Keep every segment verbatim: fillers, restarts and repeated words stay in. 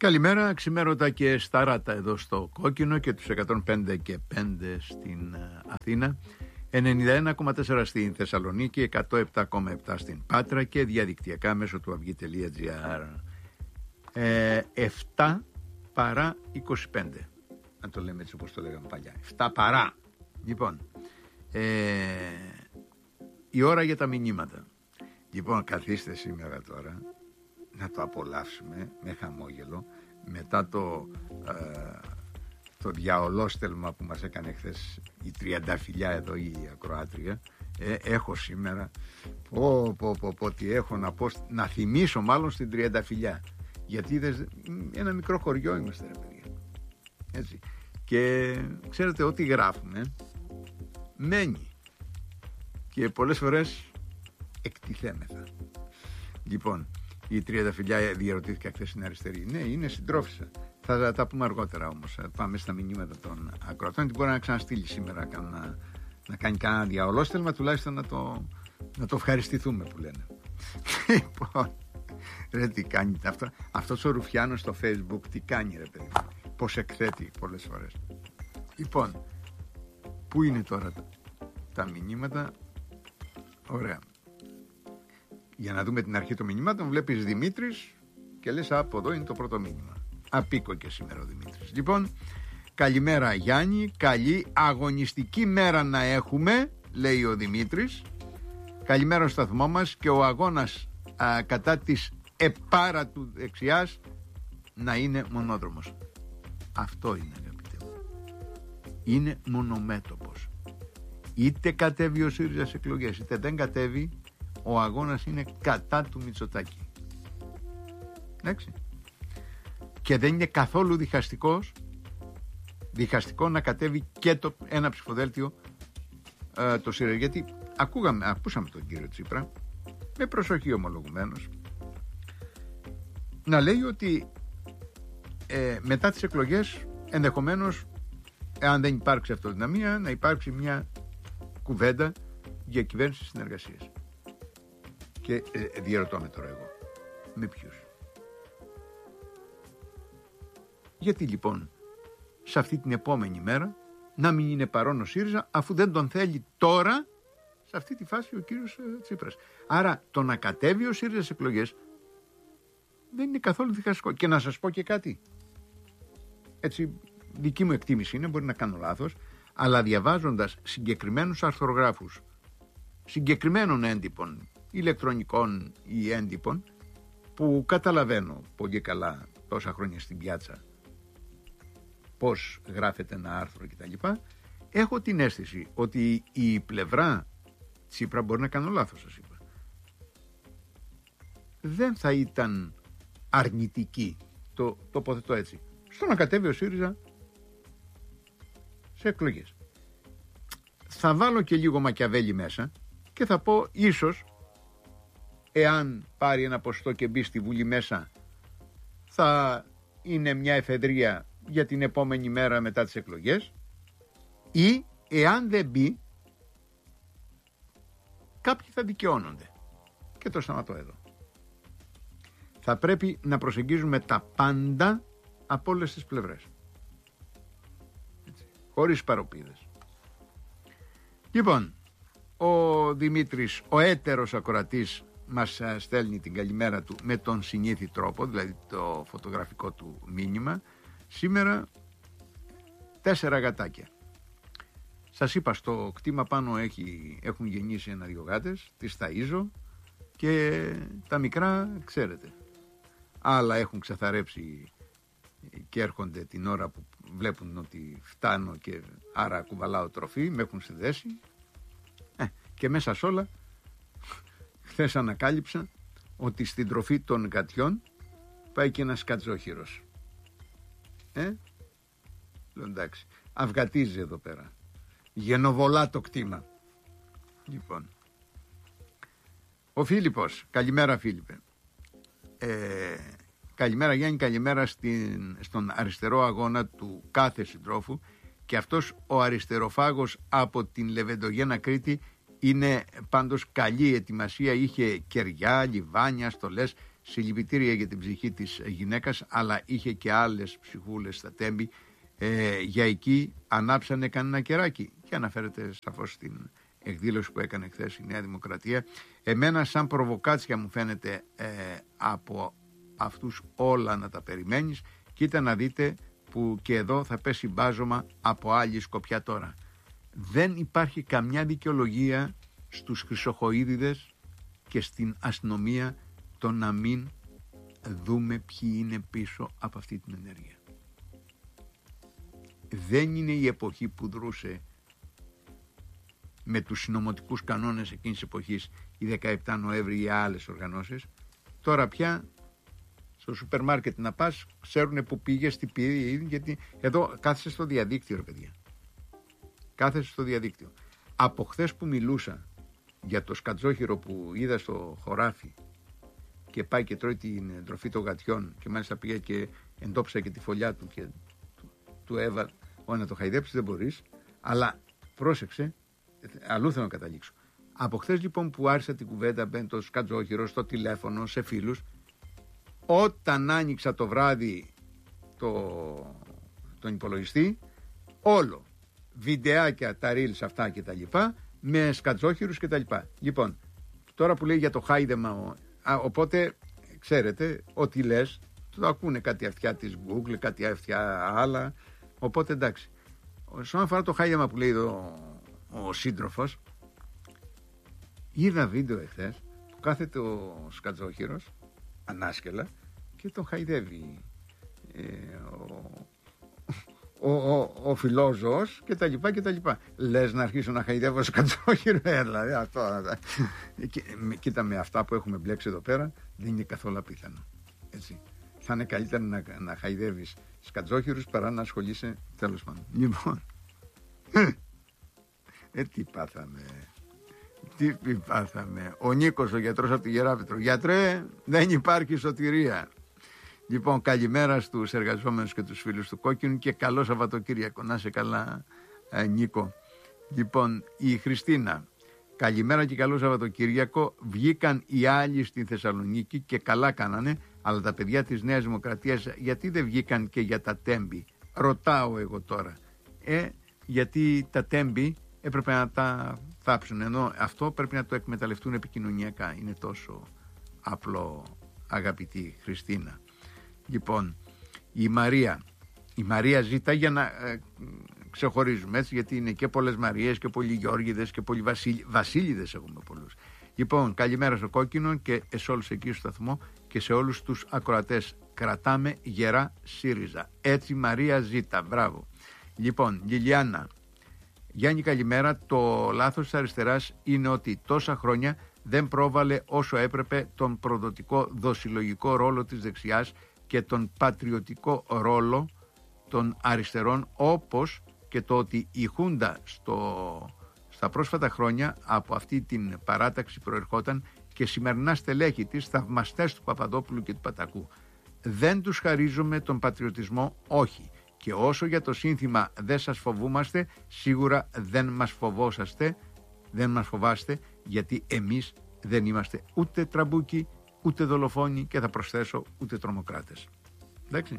Καλημέρα, ξημέρωτα και σταράτα εδώ στο Κόκκινο και τους εκατόν πέντε και πέντε στην Αθήνα, ενενήντα ένα κόμμα τέσσερα στην Θεσσαλονίκη, εκατόν επτά κόμμα επτά στην Πάτρα και διαδικτυακά μέσω του αυγή τελεία τζι άρ. ε, επτά παρά είκοσι πέντε, αν το λέμε έτσι όπως το λέγαμε παλιά, επτά παρά. Λοιπόν, ε, η ώρα για τα μηνύματα. Λοιπόν, καθίστε σήμερα τώρα να το απολαύσουμε με χαμόγελο μετά το, ε, το διαολόστελμα που μας έκανε χθες η τριανταφυλιά εδώ, η ακροάτρια. ε, έχω σήμερα πω, πω, πω, πω, τι έχω να πω, να θυμίσω μάλλον στην τριανταφυλιά, γιατί δες, ένα μικρό χωριό είμαστε, ρε παιδιά, έτσι. Και ξέρετε, ό,τι γράφουμε μένει και πολλές φορές εκτιθέμεθα. Λοιπόν, η τριανταφυλιά διαρωτήθηκα χθες στην αριστερή. Ναι, είναι συντρόφισσα. Θα τα πούμε αργότερα όμως. Πάμε στα μηνύματα των ακροατών. Την μπορεί να ξαναστείλει σήμερα να, να κάνει κανένα διαολόστελμα, τουλάχιστον να το, να το ευχαριστηθούμε που λένε. Λοιπόν, ρε, τι κάνει αυτό, αυτός ο Ρουφιάνος στο Facebook, τι κάνει, ρε παιδί, πως εκθέτει πολλές φορές. Λοιπόν, πού είναι τώρα τα, τα μηνύματα? Ωραία. Για να δούμε την αρχή των μηνυμάτων, βλέπεις Δημήτρης και λες από εδώ είναι το πρώτο μήνυμα. Απίκο και σήμερα ο Δημήτρης. Λοιπόν, καλημέρα Γιάννη, καλή αγωνιστική μέρα να έχουμε, λέει ο Δημήτρης. Καλημέρα στο σταθμό μας και ο αγώνας α, κατά της επάρα του δεξιάς να είναι μονόδρομος. Αυτό είναι, αγαπητέ μου. Είναι μονομέτωπος. Είτε κατέβει ο ΣΥΡΙΖΑ σε εκλογές, είτε δεν κατέβει, ο αγώνας είναι κατά του Μητσοτάκη. Εντάξει. Και δεν είναι καθόλου διχαστικός διχαστικό να κατέβει και το ένα ψηφοδέλτιο ε, το ΣΥΡΙΖΑ. Γιατί ακούγαμε, ακούσαμε τον κύριο Τσίπρα, με προσοχή ομολογουμένως, να λέει ότι ε, μετά τις εκλογές ενδεχομένως, εάν δεν υπάρξει αυτοδυναμία, να υπάρξει μια κουβέντα για κυβέρνηση συνεργασίας. Και ε, διαρωτώ με τώρα εγώ, με ποιους? Γιατί λοιπόν σε αυτή την επόμενη μέρα να μην είναι παρόν ο ΣΥΡΙΖΑ, αφού δεν τον θέλει τώρα σε αυτή τη φάση ο κύριος ε, Τσίπρας? Άρα το να κατέβει ο ΣΥΡΙΖΑ σε εκλογές δεν είναι καθόλου διχαστικό. Και να σας πω και κάτι, έτσι δική μου εκτίμηση είναι, μπορεί να κάνω λάθος, αλλά διαβάζοντας συγκεκριμένους αρθρογράφους συγκεκριμένων έντυπων, ηλεκτρονικών ή έντυπων, που καταλαβαίνω πολύ καλά τόσα χρόνια στην πιάτσα πώς γράφεται ένα άρθρο κτλ., έχω την αίσθηση ότι η πλευρά Τσίπρα, μπορεί να κάνω λάθος σας είπα, δεν θα ήταν αρνητική, το τοποθετώ έτσι, στο να κατέβει ο ΣΥΡΙΖΑ σε εκλογές. Θα βάλω και λίγο Μακιαβέλη μέσα και θα πω ίσως, εάν πάρει ένα ποσοστό και μπει στη Βουλή μέσα, θα είναι μια εφεδρεία για την επόμενη μέρα μετά τις εκλογές, ή εάν δεν μπει, κάποιοι θα δικαιώνονται. Και το σταματώ εδώ. Θα πρέπει να προσεγγίζουμε τα πάντα από όλες τις πλευρές, έτσι, χωρίς παροπίδες. Λοιπόν, ο Δημήτρης, ο έτερος ακροατής, μας στέλνει την καλημέρα του με τον συνήθι τρόπο, δηλαδή το φωτογραφικό του μήνυμα. Σήμερα τέσσερα γατάκια. Σας είπα, στο κτήμα πάνω έχει, έχουν γεννήσει ένα-δυο γάτες, τις ταΐζω και τα μικρά, ξέρετε, άλλα έχουν ξεθαρέψει και έρχονται την ώρα που βλέπουν ότι φτάνω και άρα κουβαλάω τροφή, με έχουν συνδέσει. Ε, και μέσα σ' όλα χθες ανακάλυψα ότι στην τροφή των γατιών πάει και ένας κατζόχυρος. Ε, λέω εντάξει, αυγατίζει εδώ πέρα, γενοβολά το κτήμα. Λοιπόν, ο Φίλιππος, καλημέρα Φίλιππε. ε, Καλημέρα Γιάννη, καλημέρα στην, στον αριστερό αγώνα του κάθε συντρόφου, και αυτός ο αριστεροφάγος από την Λεβεντογένα Κρήτη είναι πάντως καλή ετοιμασία, είχε κεριά, λιβάνια, στολές, συλληπιτήρια για την ψυχή της γυναίκας, αλλά είχε και άλλες ψυχούλες στα Τέμπη. Ε, για εκεί ανάψανε κανένα κεράκι, και αναφέρεται σαφώς στην εκδήλωση που έκανε χθες η Νέα Δημοκρατία. Εμένα σαν προβοκάτσια μου φαίνεται ε, από αυτούς όλα να τα περιμένεις. Κοίτα να δείτε που και εδώ θα πέσει μπάζωμα από άλλη σκοπιά τώρα. Δεν υπάρχει καμιά δικαιολογία στους χρυσοχοΐδιδες και στην αστυνομία το να μην δούμε ποιοι είναι πίσω από αυτή την ενέργεια. Δεν είναι η εποχή που δρούσε με τους συνωμοτικούς κανόνες εκείνης της εποχής η δεκαεπτά Νοέμβρη ή άλλες οργανώσεις. Τώρα πια στο σούπερ μάρκετ να πας, ξέρουν που πήγες, τι πήγε, γιατί εδώ κάθεσαι στο διαδίκτυο, ρε παιδιά. Κάθεσαι στο διαδίκτυο. Από χθες που μιλούσα για το σκατζόχυρο που είδα στο χωράφι και πάει και τρώει την τροφή των γατιών, και μάλιστα πήγα και εντόπισα και τη φωλιά του και του, του έβαλα. Όχι να το χαϊδέψεις δεν μπορείς, αλλά πρόσεξε, αλλού θέλω να καταλήξω. Από χθες λοιπόν που άρχισα την κουβέντα με το σκατζόχυρο στο τηλέφωνο, σε φίλους, όταν άνοιξα το βράδυ το, τον υπολογιστή, όλο βιντεάκια, τα reels αυτά και τα λοιπά, με σκατζόχυρους και τα λοιπά. Λοιπόν, τώρα που λέει για το χάιδεμα, α, οπότε ξέρετε ότι λες, το ακούνε κάτι αυτιά της Google, κάτι αυτιά άλλα, οπότε εντάξει. Όσον αφορά το χάιδεμα που λέει ο, ο σύντροφος, είδα βίντεο εχθές που κάθεται ο σκατζόχυρος ανάσκελα και τον χαϊδεύει ε, ο, ο, ο, ο φιλόζωος και τα λοιπά και τα λοιπά. Λες να αρχίσω να χαϊδεύω σκατζόχυρο, δηλαδή αυτό. Κοίτα, με αυτά που έχουμε μπλέξει εδώ πέρα δεν είναι καθόλου απίθανο. Έτσι. Θα είναι καλύτερα να, να χαϊδεύεις σκατζόχυρους παρά να ασχολείσαι, τέλος πάντων. Λοιπόν, ε, τι πάθαμε. Τι πάθαμε. Ο Νίκος, ο γιατρός από τη Γεράπετρο. Γιατρέ, δεν υπάρχει σωτηρία. Λοιπόν, καλημέρα στους εργαζόμενους και τους φίλους του Κόκκινου και καλό Σαββατοκύριακο. Να σε καλά, ε, Νίκο. Λοιπόν, η Χριστίνα. Καλημέρα και καλό Σαββατοκύριακο. Βγήκαν οι άλλοι στην Θεσσαλονίκη και καλά κάνανε, αλλά τα παιδιά της Νέας Δημοκρατίας γιατί δεν βγήκαν και για τα Τέμπη? Ρωτάω εγώ τώρα. Ε, γιατί τα Τέμπη έπρεπε να τα θάψουν, ενώ αυτό πρέπει να το εκμεταλλευτούν επικοινωνιακά. Είναι τόσο απλό, αγαπητή Χριστίνα. Λοιπόν, η Μαρία. Η Μαρία ζητά για να ε, ξεχωρίζουμε, έτσι, γιατί είναι και πολλές Μαρίες και πολλοί Γιώργιδες και πολλοί Βασίλ, Βασίλειδες έχουμε πολλούς. Λοιπόν, καλημέρα στο Κόκκινο και σε όλους εκεί στο σταθμό και σε όλους τους ακροατές. Κρατάμε γερά ΣΥΡΙΖΑ. Έτσι Μαρία ζήτα. Μπράβο. Λοιπόν, Λιλιάνα. Γιάννη, καλημέρα. Το λάθος της αριστεράς είναι ότι τόσα χρόνια δεν πρόβαλε όσο έπρεπε τον προδοτικό δοσιλογικό ρόλο της δεξιάς και τον πατριωτικό ρόλο των αριστερών, όπως και το ότι η Χούντα στο, στα πρόσφατα χρόνια από αυτή την παράταξη προερχόταν και σημερινά στελέχη της, θαυμαστές του Παπαδόπουλου και του Πατακού. Δεν τους χαρίζουμε τον πατριωτισμό, όχι. Και όσο για το σύνθημα «Δεν σας φοβούμαστε», σίγουρα δεν μας φοβόσαστε, δεν μας φοβάστε, γιατί εμείς δεν είμαστε ούτε τραμπούκι, ούτε δολοφόνοι και θα προσθέσω ούτε τρομοκράτες. Εντάξει.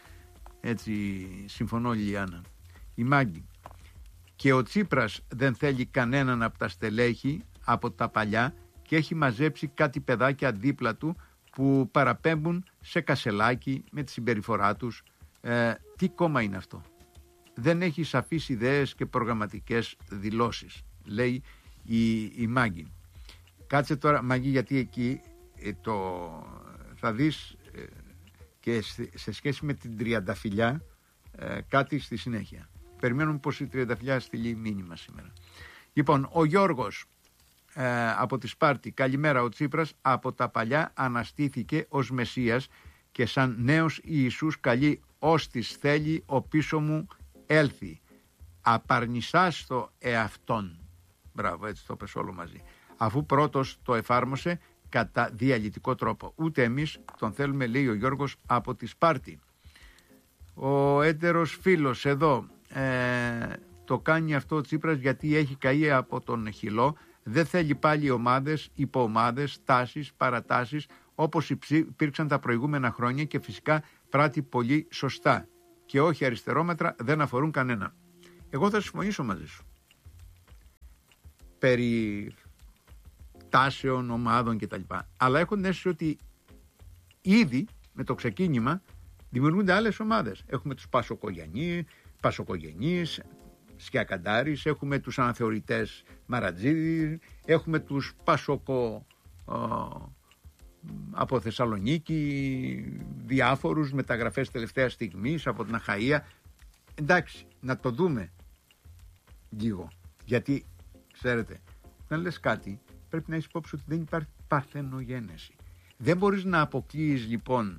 Έτσι συμφωνώ, Λιάννα. Η Μάγκη. Και ο Τσίπρας δεν θέλει κανέναν από τα στελέχη, από τα παλιά, και έχει μαζέψει κάτι παιδάκια δίπλα του που παραπέμπουν σε κασελάκι με τη συμπεριφορά τους. Ε, τι κόμμα είναι αυτό? Δεν έχει σαφείς ιδέες και προγραμματικές δηλώσεις, λέει η, η Μάγκη. Κάτσε τώρα, Μάγκη, γιατί εκεί ε, το, θα δεις ε, και σε, σε σχέση με την τριανταφυλιά ε, κάτι στη συνέχεια. Περιμένουμε πως η τριανταφυλιά στείλει μήνυμα σήμερα. Λοιπόν, ο Γιώργος ε, από τη Σπάρτη. Καλημέρα. Ο Τσίπρας από τα παλιά αναστήθηκε ως Μεσσίας και σαν νέος Ιησούς καλεί «Όστις θέλει ο πίσω μου έλθει. Απαρνησάς το εαυτόν». Μπράβο, έτσι το πες όλο μαζί. Αφού πρώτος το εφάρμοσε κατά διαλυτικό τρόπο. Ούτε εμείς τον θέλουμε, λέει ο Γιώργος από τη Σπάρτη. Ο έτερος φίλος εδώ ε, το κάνει αυτό ο Τσίπρας γιατί έχει καεί από τον χυλό. Δεν θέλει πάλι ομάδες, υποομάδες, τάσεις, παρατάσεις. όπως υπήρξαν τα προηγούμενα χρόνια και φυσικά πράττει πολύ σωστά και όχι αριστερόμετρα, δεν αφορούν κανένα. Εγώ θα συμφωνήσω μαζί σου περί τάσεων, ομάδων κτλ. Αλλά έχω την αίσθηση ότι ήδη με το ξεκίνημα δημιουργούνται άλλες ομάδες. Έχουμε τους Πασοκογενείς, Πασοκογενείς, Σκιακαντάρης, έχουμε τους αναθεωρητές Μαρατζίδη, έχουμε τους Πασοκο ο, από Θεσσαλονίκη, διάφορους μεταγραφές τελευταίας στιγμής από την Αχαΐα. Εντάξει, να το δούμε λίγο. Γιατί, ξέρετε, όταν λες κάτι πρέπει να έχεις υπόψη ότι δεν υπάρχει παρθενογένεση. Δεν μπορείς να αποκλείεις λοιπόν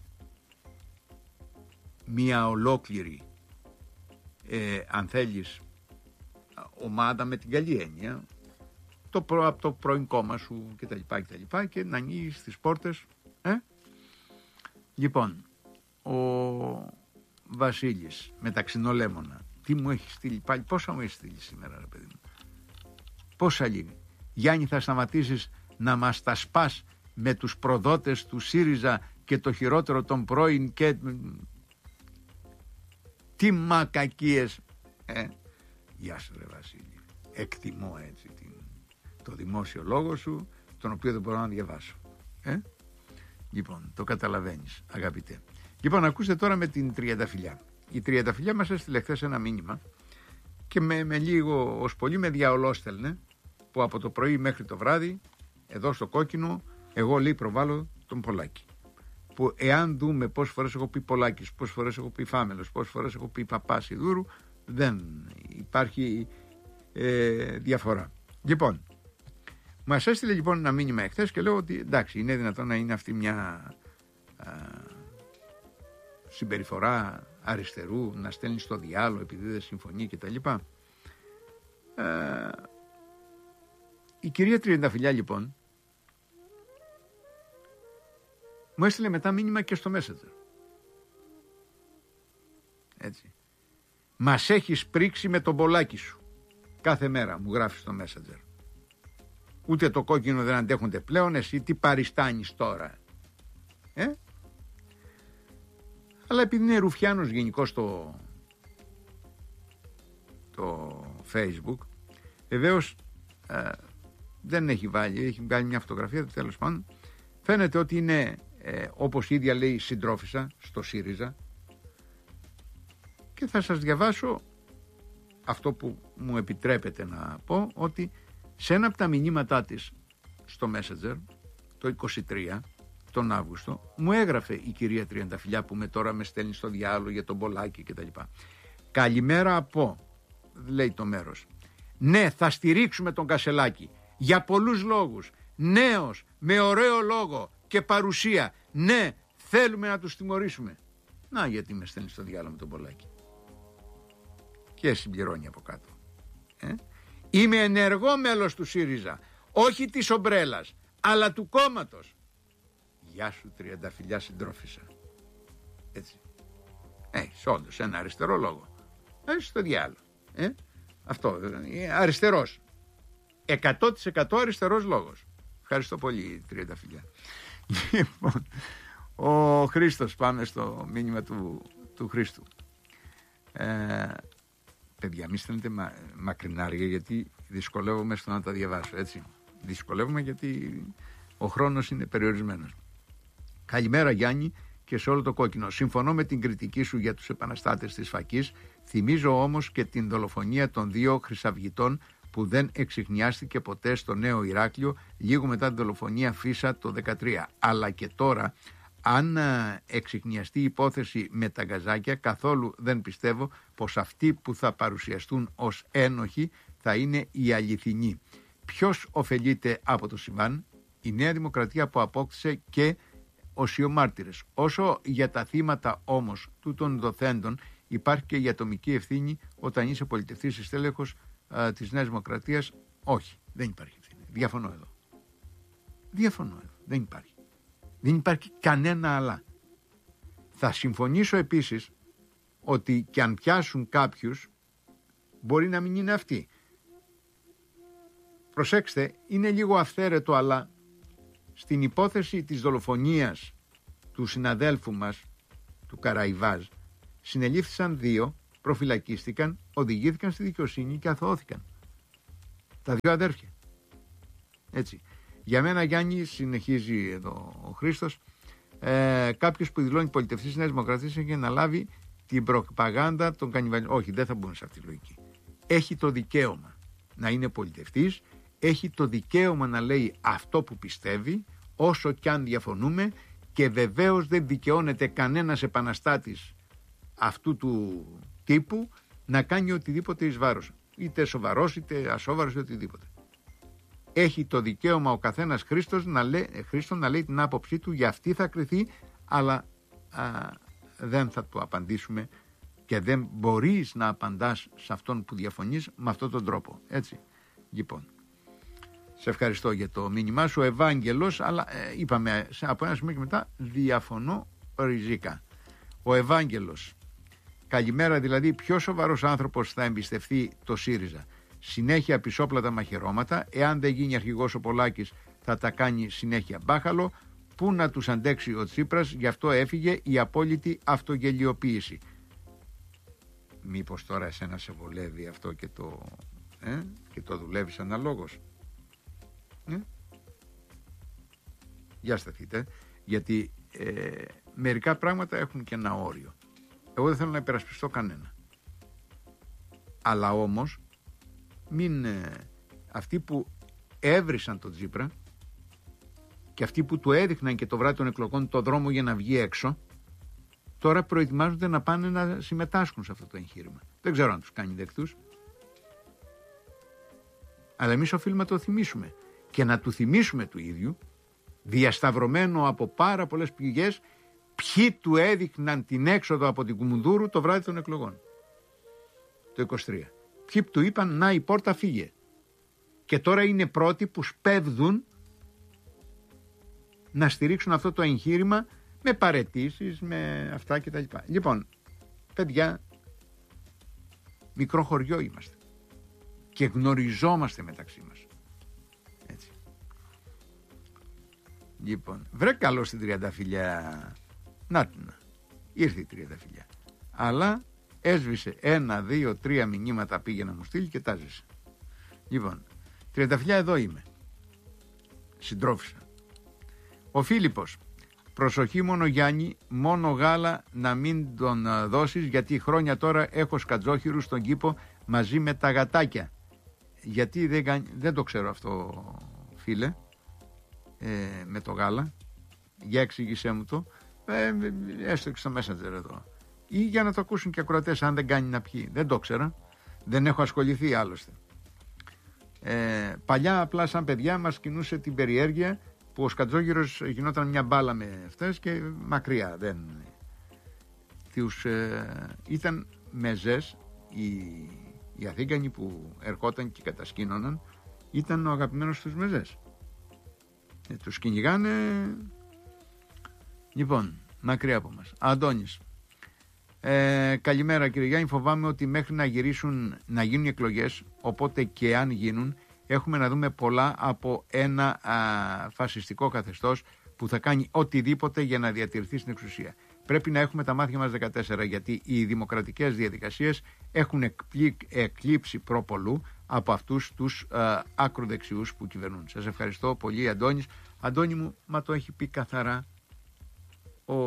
μια ολόκληρη, ε, αν θέλεις, ομάδα με την καλή έννοια, το προ, από το πρώην κόμμα σου κτλ. Και, και να ανοίγεις τις πόρτες. Ε? Λοιπόν, ο Βασίλης με τα ξινολέμωνα, τι μου έχει στείλει πάλι, πόσα μου έχει στείλει σήμερα ρε παιδί μου, πόσα λίγα. Γιάννη, θα σταματήσεις να μας τα σπάς με τους προδότες του ΣΥΡΙΖΑ και το χειρότερο των πρώην και τι μακακίες. ε? Γεια σου ρε Βασίλη, εκτιμώ έτσι την, το δημόσιο λόγο σου, τον οποίο δεν μπορώ να διαβάσω. ε? Λοιπόν, το καταλαβαίνεις αγαπητέ. Λοιπόν, ακούστε τώρα με την Τριανταφυλλιά. Η Τριανταφυλλιά μας έστειλε χθες ένα μήνυμα και με, με λίγο ως πολύ με διαολόστελνε, που από το πρωί μέχρι το βράδυ εδώ στο Κόκκινο εγώ λέει προβάλλω τον Πολάκη, που εάν δούμε πόσες φορές έχω πει Πολάκης, πόσες φορές έχω πει Φάμελος, πόσες φορές έχω πει Παπάς Ιδούρου, δεν υπάρχει ε, διαφορά. Λοιπόν, μας έστειλε λοιπόν ένα μήνυμα εχθές και λέω ότι εντάξει, είναι δυνατόν να είναι αυτή μια α, συμπεριφορά αριστερού, να στέλνει στο διάλογο επειδή δεν συμφωνεί κτλ. Ε, η κυρία Τριανταφυλλιά λοιπόν μου έστειλε μετά μήνυμα και στο Messenger. Έτσι. Μας έχεις πρίξει με τον Πολάκη σου. Κάθε μέρα μου γράφει στο Messenger. Ούτε το Κόκκινο δεν αντέχονται πλέον, εσύ τι παριστάνεις τώρα. Ε? Αλλά επειδή είναι ρουφιάνος γενικώς το, το Facebook, βεβαίως ε, δεν έχει βάλει, έχει βγάλει μια φωτογραφία, τέλος πάντων. Φαίνεται ότι είναι, ε, όπως η ίδια λέει, συντρόφισσα στο ΣΥΡΙΖΑ. Και θα σας διαβάσω αυτό που μου επιτρέπετε να πω, ότι σε ένα από τα μηνύματά της στο Messenger, το είκοσι τρία, τον Αύγουστο, μου έγραφε η κυρία Τριανταφυλλιά που με τώρα με στέλνει στο διάλογο για τον Πολάκη κτλ. Καλημέρα από, λέει το μέρος. Ναι, θα στηρίξουμε τον Κασελάκη για πολλούς λόγους. Νέος, με ωραίο λόγο και παρουσία. Ναι, θέλουμε να τους τιμωρήσουμε. Να, γιατί με στέλνει στο διάλογο με τον Πολάκη. Και συμπληρώνει από κάτω. Ε? Είμαι ενεργό μέλος του ΣΥΡΙΖΑ, όχι της ομπρέλας, αλλά του κόμματος. Γεια σου Τριανταφυλλιά συντρόφισσα. Έτσι. Έχεις όντως ένα αριστερό λόγο. Έχεις στο διάλογο. Ε? Αυτό, αριστερός. εκατό τοις εκατό αριστερός λόγος. Ευχαριστώ πολύ Τριανταφυλλιά. Λοιπόν, ο Χρήστος, πάμε στο μήνυμα του, του Χρήστου. Ε, παιδιά, μη στέλνετε μα, μακρινάρια, γιατί δυσκολεύομαι στο να τα διαβάσω, έτσι. Δυσκολεύομαι γιατί ο χρόνος είναι περιορισμένος. Καλημέρα Γιάννη και σε όλο το Κόκκινο. Συμφωνώ με την κριτική σου για τους επαναστάτες της Φακής. Θυμίζω όμως και την δολοφονία των δύο χρυσαυγητών που δεν εξιχνιάστηκε ποτέ στο Νέο Ηράκλειο λίγο μετά την δολοφονία Φίσα το δεκατρία. Αλλά και τώρα, αν εξιχνιαστεί η υπόθεση με τα γκαζάκια, καθόλου δεν πιστεύω πως αυτοί που θα παρουσιαστούν ως ένοχοι θα είναι οι αληθινοί. Ποιος ωφελείται από το συμβάν? Η Νέα Δημοκρατία που απόκτησε και οσιομάρτυρες. Όσο για τα θύματα όμως τούτων δοθέντων, υπάρχει και η ατομική ευθύνη όταν είσαι πολιτευτής ή στέλεχος α, της Νέας Δημοκρατίας. Όχι, δεν υπάρχει ευθύνη. Διαφωνώ εδώ. Διαφωνώ εδώ. Δεν υπάρχει. Δεν υπάρχει κανένα αλλά. Θα συμφωνήσω επίσης ότι και αν πιάσουν κάποιους, μπορεί να μην είναι αυτοί. Προσέξτε, είναι λίγο αυθαίρετο, αλλά στην υπόθεση της δολοφονίας του συναδέλφου μας, του Καραϊβάζ, συνελήφθησαν δύο, προφυλακίστηκαν, οδηγήθηκαν στη δικαιοσύνη και αθωώθηκαν. Τα δύο αδέρφια. Έτσι. Για μένα, Γιάννη, συνεχίζει εδώ ο Χρήστος, ε, κάποιος που δηλώνει πολιτευτής της Νέας Δημοκρατίας έχει αναλάβει την προπαγάνδα των κανιβαλιστών. Όχι, δεν θα μπουν σε αυτή τη λογική. Έχει το δικαίωμα να είναι πολιτευτής, έχει το δικαίωμα να λέει αυτό που πιστεύει, όσο κι αν διαφωνούμε, και βεβαίως δεν δικαιώνεται κανένας επαναστάτης αυτού του τύπου να κάνει οτιδήποτε εις βάρος. Είτε σοβαρός, είτε ασόβαρος, είτε οτιδήποτε. Έχει το δικαίωμα ο καθένας Χρήστος να λέει, Χρήστο να λέει την άποψή του, για αυτή θα κριθεί, αλλά α, δεν θα του απαντήσουμε και δεν μπορείς να απαντάς σε αυτόν που διαφωνείς με αυτόν τον τρόπο. Έτσι. Λοιπόν, σε ευχαριστώ για το μήνυμά σου, Ευάγγελος, αλλά ε, είπαμε από ένα σημείο και μετά διαφωνώ ριζικά. Ο Ευάγγελος, καλημέρα, δηλαδή ποιος σοβαρός άνθρωπος θα εμπιστευτεί το ΣΥΡΙΖΑ? Συνέχεια πισόπλατα μαχαιρώματα, εάν δεν γίνει αρχηγός ο Πολάκης θα τα κάνει συνέχεια μπάχαλο. Πού να τους αντέξει ο Τσίπρας, γι' αυτό έφυγε η απόλυτη αυτογελιοποίηση. Μήπως τώρα εσένα σε βολεύει αυτό και το, ε, και το δουλεύεις αναλόγως? Ε? Για σταθείτε, γιατί ε, μερικά πράγματα έχουν και ένα όριο. Εγώ δεν θέλω να υπερασπιστώ κανένα. Αλλά όμως μην ε, αυτοί που έβρισαν τον Τσίπρα και αυτοί που του έδειχναν και το βράδυ των εκλογών το δρόμο για να βγει έξω, τώρα προετοιμάζονται να πάνε να συμμετάσχουν σε αυτό το εγχείρημα. Δεν ξέρω αν τους κάνει δεκτούς. Αλλά εμείς οφείλουμε να το θυμίσουμε και να του θυμίσουμε του ίδιου, διασταυρωμένο από πάρα πολλές πηγές, ποιοι του έδειχναν την έξοδο από την Κουμουνδούρου το βράδυ των εκλογών το είκοσι τρία. Ποιοι του είπαν να η πόρτα φύγε. Και τώρα είναι πρώτοι που σπέβδουν να στηρίξουν αυτό το εγχείρημα με παραιτήσεις, με αυτά κτλ. Λοιπόν, παιδιά, μικρό χωριό είμαστε και γνωριζόμαστε μεταξύ μας. Έτσι. Λοιπόν, βρε καλό στην τριανταφυλλιά. Να την, ήρθε η τριανταφυλλιά. Αλλά έσβησε ένα, δύο, τρία μηνύματα, πήγε να μου στείλει και τα ζήσε. Λοιπόν, τριανταφυλλιά, εδώ είμαι. Συντρόφισσα. Ο Φίλιππος, προσοχή μόνο Γιάννη, μόνο γάλα να μην τον δώσεις, γιατί χρόνια τώρα έχω σκατζόχυρους στον κήπο μαζί με τα γατάκια. Γιατί δεν, δεν το ξέρω αυτό, φίλε, ε, με το γάλα. Για εξήγησέ μου το, ε, έστω και στο Messenger εδώ. Ή για να το ακούσουν και ακροατές, αν δεν κάνει να πιει. Δεν το ξέρα, δεν έχω ασχοληθεί άλλωστε. Ε, παλιά απλά σαν παιδιά μας κινούσε την περιέργεια που ο σκατζόγυρος γινόταν μια μπάλα με αυτές και μακριά. Δεν... Τους, ε, ήταν μεζές, οι, οι Αθήγανοι που ερχόταν και κατασκήνωναν, ήταν ο αγαπημένος τους μεζές. Ε, τους κυνηγάνε, λοιπόν, μακριά από μας. Αντώνης. Ε, καλημέρα κύριε Γιάννη, φοβάμαι ότι μέχρι να γυρίσουν, να γίνουν οι εκλογές, οπότε και αν γίνουν, έχουμε να δούμε πολλά από ένα α, φασιστικό καθεστώς που θα κάνει οτιδήποτε για να διατηρηθεί στην εξουσία. Πρέπει να έχουμε τα μάτια μας δεκατέσσερα, γιατί οι δημοκρατικές διαδικασίες έχουν εκπλή, εκλείψει πρόπολου από αυτούς τους α, ακροδεξιούς που κυβερνούν. Σας ευχαριστώ πολύ, Αντώνης. Αντώνη μου, μα το έχει πει καθαρά ο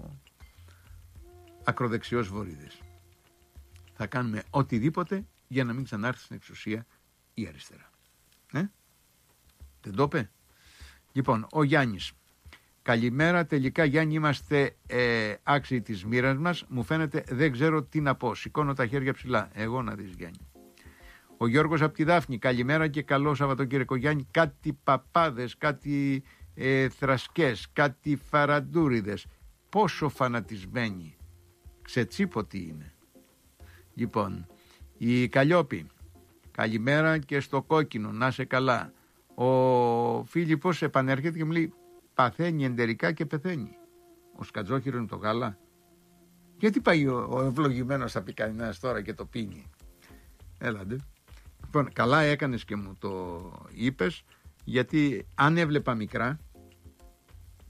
ακροδεξιός Βορύδης. Θα κάνουμε οτιδήποτε για να μην ξανάρθει στην εξουσία η αριστερά. Ε? Δεν το είπε? Λοιπόν, ο Γιάννης. Καλημέρα, τελικά Γιάννη είμαστε ε, άξιοι της μοίρας μας. Μου φαίνεται δεν ξέρω τι να πω. Σηκώνω τα χέρια ψηλά. Εγώ να δεις Γιάννη. Ο Γιώργος από τη Δάφνη. Καλημέρα και καλό Σαββατοκύριακο Γιάννη. Κάτι παπάδες, κάτι ε, θρασκές, κάτι φαραντούριδες. Πόσο φανατισμένοι. Ξετσίπο τι είναι. Λοιπόν, η Καλλιόπη. Καλημέρα και στο κόκκινο, να σε καλά. Ο Φίλιππος επανέρχεται και μου λέει παθαίνει εντερικά και πεθαίνει. Ο σκατζόχυρο είναι το γάλα. Γιατί πάει ο, ο ευλογημένος θα πει κανένας τώρα και το πίνει? Έλατε. Λοιπόν, καλά έκανες και μου το είπες, γιατί αν έβλεπα μικρά,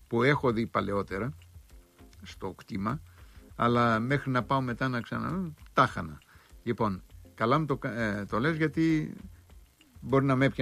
που έχω δει παλαιότερα στο κτήμα, αλλά μέχρι να πάω μετά να ξανα... τα χανα. Λοιπόν, καλά μου το, ε, το λες, γιατί μπορεί να με έπιανε